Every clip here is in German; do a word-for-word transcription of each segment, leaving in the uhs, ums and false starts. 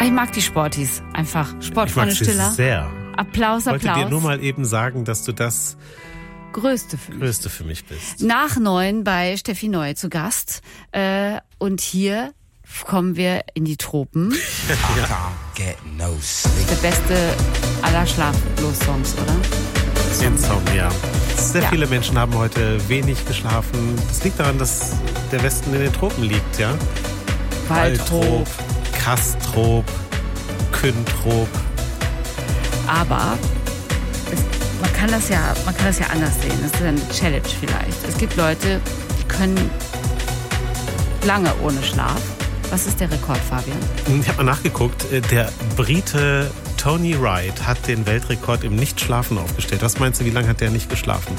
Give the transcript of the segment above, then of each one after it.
Ich mag die Sportis einfach. Sportfreunde Ich mag Stiller. sie sehr. Applaus, Ich wollte Applaus. dir nur mal eben sagen, dass du das Größte für mich. Größte für mich bist. Nach neun bei Steffi Neu zu Gast. Äh, und hier kommen wir in die Tropen. Get no sleep. Der beste aller Schlaflos-Songs, oder? Insomnia. Sehr Ja. viele Menschen haben heute wenig geschlafen. Das liegt daran, dass der Westen in den Tropen liegt, ja? Waldtrop. Kastrop, Kyntrop. Aber es, man kann das ja, man kann das ja anders sehen. Das ist eine Challenge vielleicht. Es gibt Leute, die können lange ohne Schlaf. Was ist der Rekord, Fabian? Ich habe mal nachgeguckt. Der Brite Tony Wright hat den Weltrekord im Nichtschlafen aufgestellt. Was meinst du, wie lange hat der nicht geschlafen?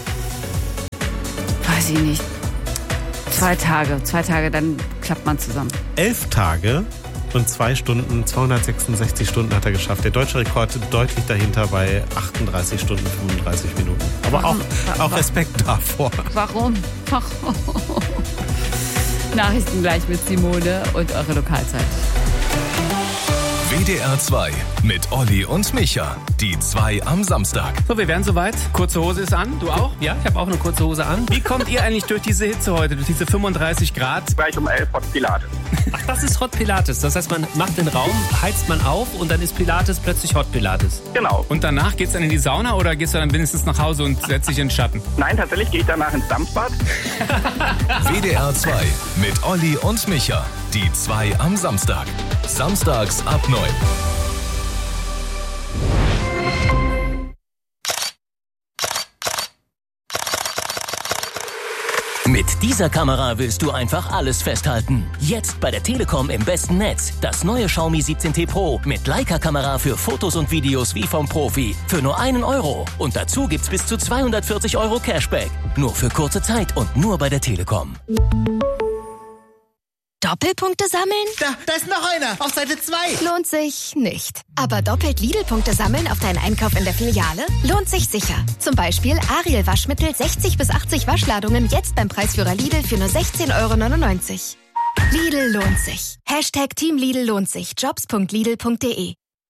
Weiß ich nicht. Zwei Tage. Zwei Tage, dann klappt man zusammen. Elf Tage und zwei Stunden, zweihundertsechsundsechzig Stunden hat er geschafft. Der deutsche Rekord deutlich dahinter bei achtunddreißig Stunden, fünfunddreißig Minuten. Aber Warum? auch, auch Respekt davor. Warum? Warum? Nachrichten gleich mit Simone und eure Lokalzeit. W D R zwei mit Olli und Micha. Die zwei am Samstag. So, wir wären soweit. Kurze Hose ist an. Du auch? Ja, ich habe auch eine kurze Hose an. Wie kommt ihr eigentlich durch diese Hitze heute, durch diese fünfunddreißig Grad? Gleich um elf Hot Pilates. Ach, das ist Hot Pilates. Das heißt, man macht den Raum, heizt man auf und dann ist Pilates plötzlich Hot Pilates. Genau. Und danach geht's dann in die Sauna oder gehst du dann wenigstens nach Hause und setzt dich in den Schatten? Nein, tatsächlich gehe ich danach ins Dampfbad. W D R zwei mit Olli und Micha. Die zwei am Samstag. Samstags ab neun. Mit dieser Kamera willst du einfach alles festhalten. Jetzt bei der Telekom im besten Netz. Das neue Xiaomi siebzehn T Pro mit Leica-Kamera für Fotos und Videos wie vom Profi. Für nur einen Euro. Und dazu gibt's bis zu zweihundertvierzig Euro Cashback. Nur für kurze Zeit und nur bei der Telekom. Doppelpunkte sammeln? Da, da ist noch einer. Auf Seite zwei. Lohnt sich nicht. Aber doppelt Lidl-Punkte sammeln auf deinen Einkauf in der Filiale? Lohnt sich sicher. Zum Beispiel Ariel Waschmittel sechzig bis achtzig Waschladungen jetzt beim Preisführer Lidl für nur sechzehn Euro neunundneunzig. Lidl lohnt sich. Hashtag Team Lidl lohnt sich. Jobs punkt lidl punkt de.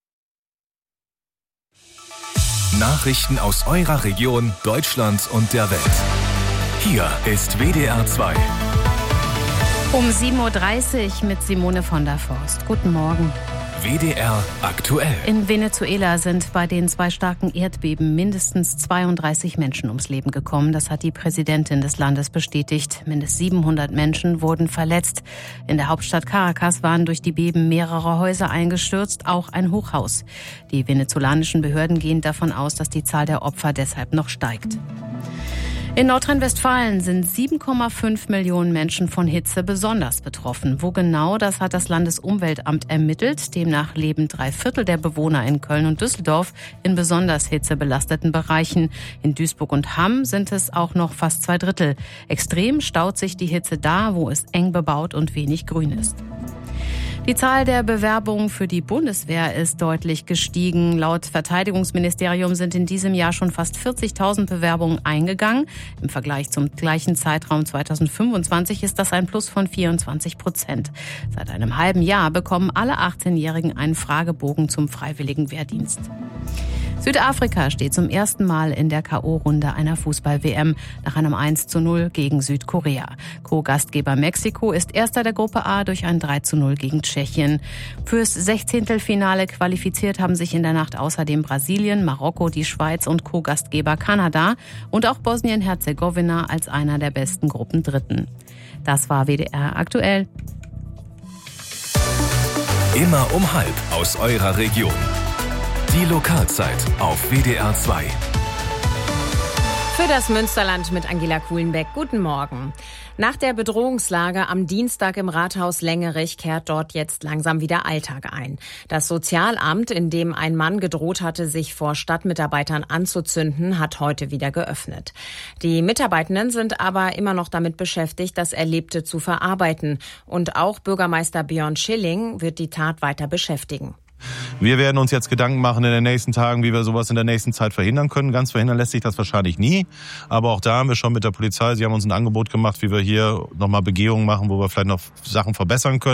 Nachrichten aus eurer Region, Deutschland und der Welt. Hier ist W D R zwei. Um sieben Uhr dreißig mit Simone von der Forst. Guten Morgen. W D R aktuell. In Venezuela sind bei den zwei starken Erdbeben mindestens zweiunddreißig Menschen ums Leben gekommen. Das hat die Präsidentin des Landes bestätigt. Mindestens siebenhundert Menschen wurden verletzt. In der Hauptstadt Caracas waren durch die Beben mehrere Häuser eingestürzt, auch ein Hochhaus. Die venezolanischen Behörden gehen davon aus, dass die Zahl der Opfer deshalb noch steigt. In Nordrhein-Westfalen sind sieben Komma fünf Millionen Menschen von Hitze besonders betroffen. Wo genau, das hat das Landesumweltamt ermittelt. Demnach leben drei Viertel der Bewohner in Köln und Düsseldorf in besonders hitzebelasteten Bereichen. In Duisburg und Hamm sind es auch noch fast zwei Drittel. Extrem staut sich die Hitze da, wo es eng bebaut und wenig Grün ist. Die Zahl der Bewerbungen für die Bundeswehr ist deutlich gestiegen. Laut Verteidigungsministerium sind in diesem Jahr schon fast vierzigtausend Bewerbungen eingegangen. Im Vergleich zum gleichen Zeitraum zweitausendfünfundzwanzig ist das ein Plus von vierundzwanzig Prozent. Seit einem halben Jahr bekommen alle achtzehnjährigen einen Fragebogen zum freiwilligen Wehrdienst. Südafrika steht zum ersten Mal in der K O-Runde einer Fußball-W M nach einem eins zu null gegen Südkorea. Co-Gastgeber Mexiko ist erster der Gruppe A durch ein drei zu null gegen Tschechien. Fürs Sechzehntelfinale qualifiziert haben sich in der Nacht außerdem Brasilien, Marokko, die Schweiz und Co-Gastgeber Kanada und auch Bosnien-Herzegowina als einer der besten Gruppendritten. Das war W D R aktuell. Immer um halb aus eurer Region. Die Lokalzeit auf W D R zwei. Für das Münsterland mit Angela Kuhlenbeck. Guten Morgen. Nach der Bedrohungslage am Dienstag im Rathaus Lengerich kehrt dort jetzt langsam wieder Alltag ein. Das Sozialamt, in dem ein Mann gedroht hatte, sich vor Stadtmitarbeitern anzuzünden, hat heute wieder geöffnet. Die Mitarbeitenden sind aber immer noch damit beschäftigt, das Erlebte zu verarbeiten. Und auch Bürgermeister Björn Schilling wird die Tat weiter beschäftigen. Wir werden uns jetzt Gedanken machen in den nächsten Tagen, wie wir sowas in der nächsten Zeit verhindern können. Ganz verhindern lässt sich das wahrscheinlich nie. Aber auch da haben wir schon mit der Polizei, sie haben uns ein Angebot gemacht, wie wir hier nochmal Begehungen machen, wo wir vielleicht noch Sachen verbessern können.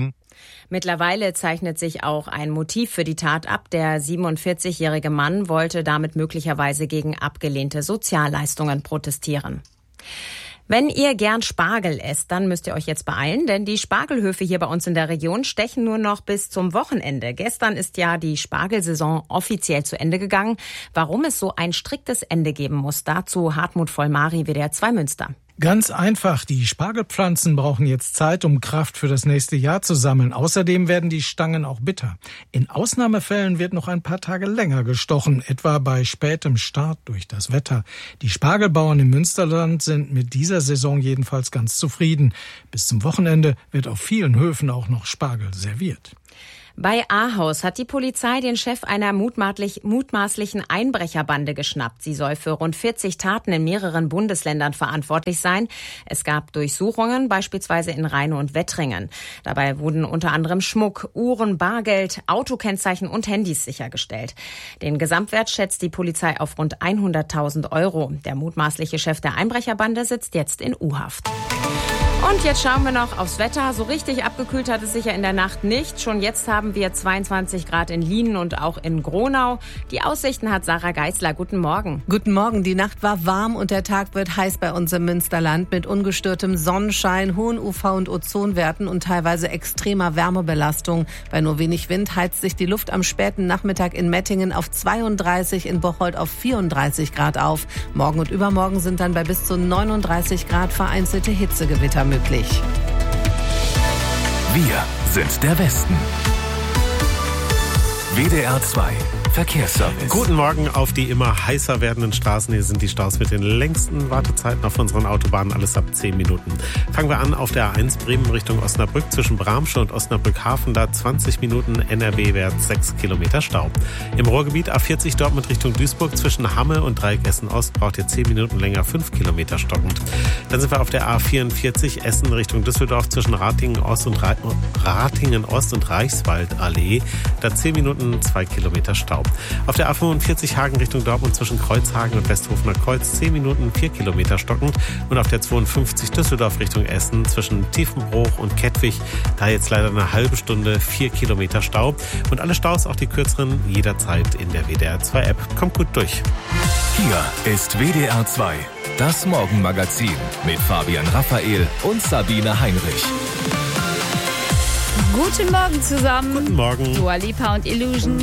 Mittlerweile zeichnet sich auch ein Motiv für die Tat ab. Der siebenundvierzigjährige Mann wollte damit möglicherweise gegen abgelehnte Sozialleistungen protestieren. Wenn ihr gern Spargel esst, dann müsst ihr euch jetzt beeilen, denn die Spargelhöfe hier bei uns in der Region stechen nur noch bis zum Wochenende. Gestern ist ja die Spargelsaison offiziell zu Ende gegangen. Warum es so ein striktes Ende geben muss, dazu Hartmut Vollmari, W D R zwei Münster. Ganz einfach, die Spargelpflanzen brauchen jetzt Zeit, um Kraft für das nächste Jahr zu sammeln. Außerdem werden die Stangen auch bitter. In Ausnahmefällen wird noch ein paar Tage länger gestochen, etwa bei spätem Start durch das Wetter. Die Spargelbauern im Münsterland sind mit dieser Saison jedenfalls ganz zufrieden. Bis zum Wochenende wird auf vielen Höfen auch noch Spargel serviert. Bei Ahaus hat die Polizei den Chef einer mutmaßlich, mutmaßlichen Einbrecherbande geschnappt. Sie soll für rund vierzig Taten in mehreren Bundesländern verantwortlich sein. Es gab Durchsuchungen, beispielsweise in Rheine und Wettringen. Dabei wurden unter anderem Schmuck, Uhren, Bargeld, Autokennzeichen und Handys sichergestellt. Den Gesamtwert schätzt die Polizei auf rund hunderttausend Euro. Der mutmaßliche Chef der Einbrecherbande sitzt jetzt in U-Haft. Und jetzt schauen wir noch aufs Wetter. So richtig abgekühlt hat es sich ja in der Nacht nicht. Schon jetzt haben wir zweiundzwanzig Grad in Lienen und auch in Gronau. Die Aussichten hat Sarah Geisler. Guten Morgen. Guten Morgen. Die Nacht war warm und der Tag wird heiß bei uns im Münsterland mit ungestörtem Sonnenschein, hohen U V- und Ozonwerten und teilweise extremer Wärmebelastung. Bei nur wenig Wind heizt sich die Luft am späten Nachmittag in Mettingen auf zweiunddreißig, in Bocholt auf vierunddreißig Grad auf. Morgen und übermorgen sind dann bei bis zu neununddreißig Grad vereinzelte Hitzegewitter möglich. Wir sind der Westen. W D R zwei Verkehrsservice. Guten Morgen auf die immer heißer werdenden Straßen. Hier sind die Staus mit den längsten Wartezeiten auf unseren Autobahnen, alles ab zehn Minuten. Fangen wir an auf der A eins Bremen Richtung Osnabrück zwischen Bramsche und Osnabrück-Hafen. Da zwanzig Minuten N R W-wärts sechs Kilometer Stau. Im Ruhrgebiet A vierzig Dortmund Richtung Duisburg zwischen Hamme und Dreieck Essen-Ost braucht ihr zehn Minuten länger, fünf Kilometer stockend. Dann sind wir auf der A vierundvierzig Essen Richtung Düsseldorf zwischen Ratingen-Ost und, Ra- Ratingen-Ost und Reichswaldallee. Da zehn Minuten, zwei Kilometer Stau. Auf der A fünfundvierzig Hagen Richtung Dortmund zwischen Kreuzhagen und Westhofener Kreuz zehn Minuten, vier Kilometer stockend. Und auf der zweiundfünfzig Düsseldorf Richtung Essen zwischen Tiefenbruch und Kettwig, da jetzt leider eine halbe Stunde, vier Kilometer Stau. Und alle Staus, auch die kürzeren, jederzeit in der W D R zwei App. Kommt gut durch. Hier ist W D R zwei, das Morgenmagazin mit Fabian Raphael und Sabine Heinrich. Guten Morgen zusammen. Guten Morgen. Dua Lipa und Illusion.